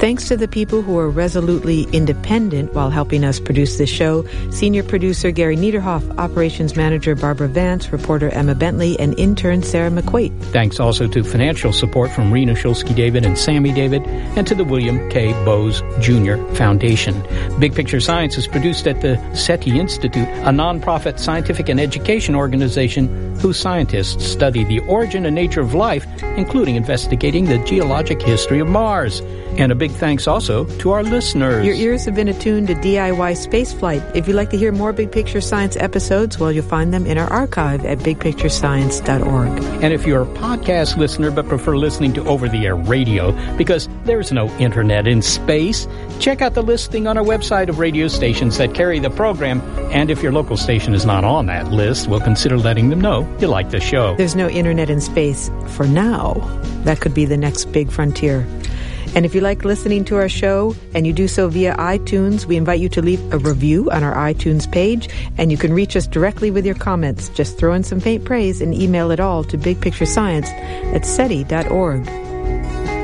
Thanks to the people who are resolutely independent while helping us produce this show. Senior producer Gary Niederhoff, operations manager Barbara Vance, reporter Emma Bentley, and intern Sarah McQuaid. Thanks also to financial support from Rena Shulsky-David and Sammy David, and to the William K. Bowes Jr. Foundation. Big Picture Science is produced at the SETI Institute, a nonprofit scientific and education organization whose scientists study the origin and nature of life, including investigating the geologic history of Mars. And a big thanks also to our listeners. Your ears have been attuned to DIY Spaceflight. If you'd like to hear more Big Picture Science episodes, well, you'll find them in our archive at bigpicturescience.org. And if you're a podcast listener but prefer listening to over-the-air radio because there's no internet in space, check out the listing on our website of radio stations that carry the program. And if your local station is not on that list, we'll consider letting them know you like the show. There's no internet in space for now. That could be the next big frontier. And if you like listening to our show and you do so via iTunes, we invite you to leave a review on our iTunes page, and you can reach us directly with your comments. Just throw in some faint praise and email it all to bigpicturescience@seti.org.